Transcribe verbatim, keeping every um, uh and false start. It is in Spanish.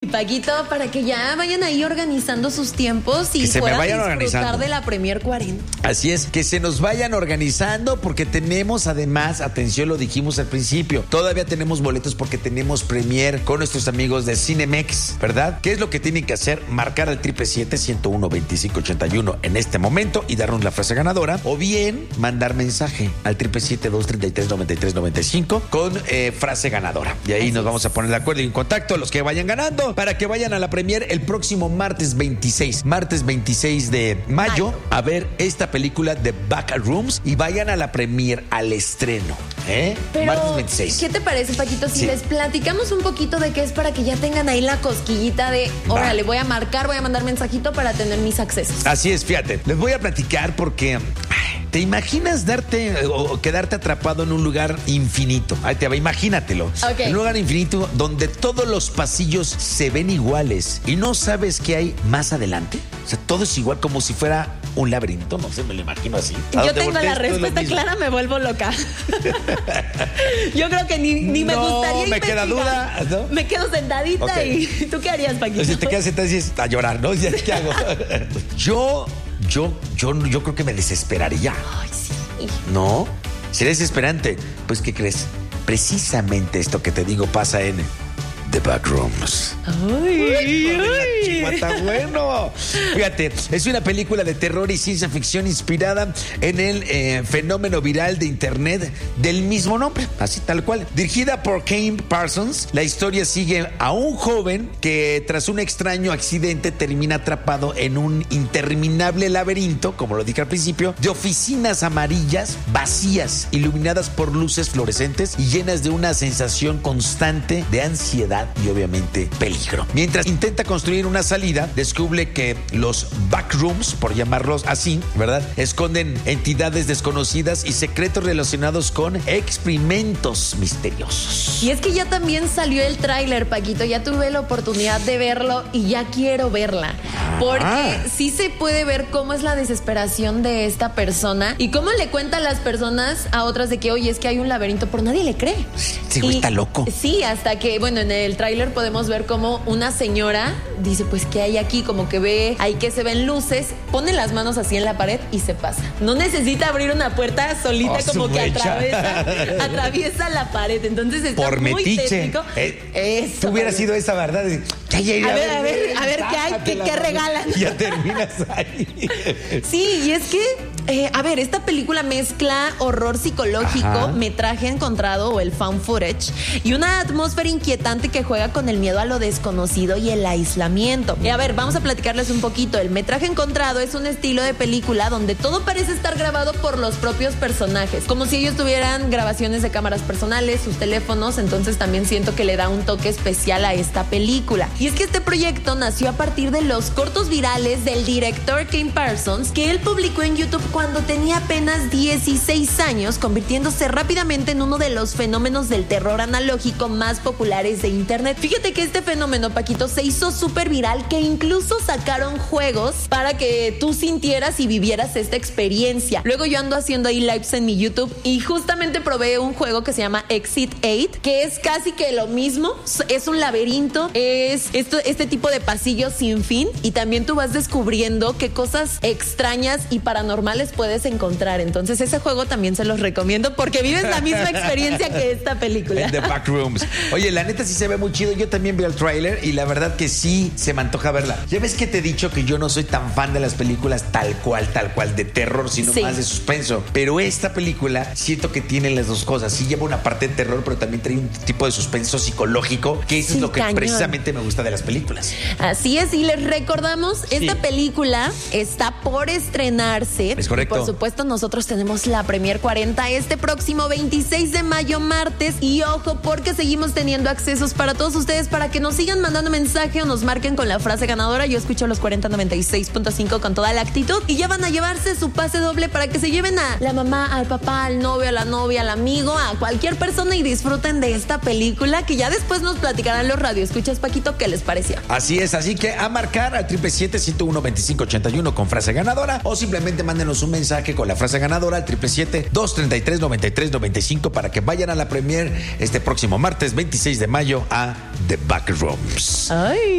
Paquito, para que ya vayan ahí organizando sus tiempos y Que se me puedan vayan disfrutar organizando. de la Premier cuarenta. Así es, que se nos vayan organizando porque tenemos además, atención, lo dijimos al principio, todavía tenemos boletos porque tenemos premier con nuestros amigos de Cinemex, ¿verdad? ¿Qué es lo que tienen que hacer? Marcar al siete siete siete, ciento uno, veinticinco ochenta y uno en este momento y darnos la frase ganadora, o bien mandar mensaje al siete siete siete, dos treinta y tres, noventa y tres noventa y cinco con eh, frase ganadora. Y ahí Así nos es. vamos a poner de acuerdo y en contacto los que vayan ganando para que vayan a la premier el próximo martes veintiséis, martes veintiséis de mayo, Mayo. a ver esta película de Backrooms y vayan a la premier, al estreno, ¿eh? Pero, martes veintiséis. ¿qué te parece, Paquito? Si Sí. les platicamos un poquito de qué es para que ya tengan ahí la cosquillita de, Va. órale, voy a marcar, voy a mandar mensajito para tener mis accesos. Así es, fíjate, les voy a platicar porque ay, ¿te imaginas darte o, o quedarte atrapado en un lugar infinito? Ahí te va, imagínatelo. Ok. En un lugar infinito donde todos los pasillos se ven iguales y no sabes qué hay más adelante. O sea, todo es igual, como si fuera un laberinto, no sé, me lo imagino así. ¿A Yo dónde tengo la voltees, todo es lo respuesta mismo? clara, me vuelvo loca. Yo creo que ni, ni me No, gustaría me queda investigar. duda, ¿no? Me quedo sentadita. Ok. Y ¿tú qué harías, Paquito? Si te quedas sentado y dices, a llorar, ¿no? Ya, ¿qué hago? Yo, yo, yo, yo creo que me desesperaría. Ay, sí. ¿No? Sería desesperante. Pues, ¿qué crees? Precisamente esto que te digo pasa en The Backrooms. Ay, ay. Está bueno. Fíjate, es una película de terror y ciencia ficción inspirada en el eh, fenómeno viral de internet del mismo nombre, así tal cual. Dirigida por Kane Parsons, la historia sigue a un joven que tras un extraño accidente termina atrapado en un interminable laberinto, como lo dije al principio, de oficinas amarillas, vacías, iluminadas por luces fluorescentes y llenas de una sensación constante de ansiedad y obviamente peligro. Mientras intenta construir una salida, descubre que los backrooms, por llamarlos así, ¿verdad?, esconden entidades desconocidas y secretos relacionados con experimentos misteriosos. Y es que ya también salió el tráiler, Paquito. Ya tuve la oportunidad de verlo y ya quiero verla. Porque Ah. sí se puede ver cómo es la desesperación de esta persona y cómo le cuenta a las personas a otras de que, oye, es que hay un laberinto, pero nadie le cree. Sí, güey, Y- está loco. Sí, hasta que, bueno, en el tráiler podemos ver cómo una señora dice, pues, ¿qué hay aquí? Como que ve, ahí que se ven luces, pone las manos así en la pared y se pasa. No necesita abrir una puerta solita, Oh, como su que mecha. atraviesa, atraviesa la pared. Entonces está Por muy metiche. técnico. Eh, Eso. Tú hubieras Paquito. sido esa, ¿verdad? Ya, ya, ya, A ver, a ver, a ver, ¿qué hay? ¿Qué- sácatela, qué ¿no? regalan? Ya terminas ahí. Sí, y es que, eh, a ver, esta película mezcla horror psicológico, Ajá. metraje encontrado o el found footage y una atmósfera inquietante que juega con el miedo a lo desconocido y el aislamiento. Y a ver, vamos a platicarles un poquito. El metraje encontrado es un estilo de película donde todo parece estar grabado por los propios personajes, como si ellos tuvieran grabaciones de cámaras personales, sus teléfonos, entonces también siento que le da un toque especial a esta película. Y es que este proyecto nació a partir de los cortos virales del director Kane Parsons, que él publicó en YouTube cuando tenía apenas dieciséis años, convirtiéndose rápidamente en uno de los fenómenos del terror analógico más populares de internet. Fíjate que este fenómeno, Paquito, se hizo súper viral, que incluso sacaron juegos para que tú sintieras y vivieras esta experiencia. Luego yo ando haciendo ahí lives en mi YouTube y justamente probé un juego que se llama Exit ocho, que es casi que lo mismo. Es un laberinto, es esto, este tipo de pasillos sin fin, y también tú vas descubriendo qué cosas extrañas y paranormales puedes encontrar. Entonces ese juego también se los recomiendo porque vives la misma experiencia que esta película. The Backrooms. Oye, la neta sí se ve muy chido. Yo también vi el tráiler y la verdad que sí se me antoja verla. Ya ves que te he dicho que yo no soy tan fan de las películas tal cual, tal cual, de terror, sino Sí. más de suspenso. Pero esta película siento que tiene las dos cosas. Sí lleva una parte de terror, pero también trae un tipo de suspenso psicológico, que eso Sí, es lo que cañón. precisamente me gusta de las películas. Así es, y les recordamos, esta película está por estrenarse. Es correcto. Y por supuesto, nosotros tenemos la Premier cuarenta este próximo veintiséis de mayo, martes. Y ojo, porque seguimos teniendo accesos para todos ustedes para que nos sigan mandando mensaje o nos marquen con la frase ganadora. Yo escucho los cuarenta noventa y seis punto cinco con toda la actitud y ya van a llevarse su pase doble para que se lleven a la mamá, al papá, al novio, a la novia, al amigo, a cualquier persona y disfruten de esta película, que ya después nos platicarán los radioescuchas, Paquito, qué les pareció. Así es, así que a marcar al siete siete siete, ciento uno, veinticinco ochenta y uno con frase ganadora, o simplemente mándenos un mensaje con la frase ganadora al siete siete siete, dos treinta y tres, noventa y tres noventa y cinco para que vayan a la premier este próximo martes veintiséis de mayo a The Backrooms. Ay.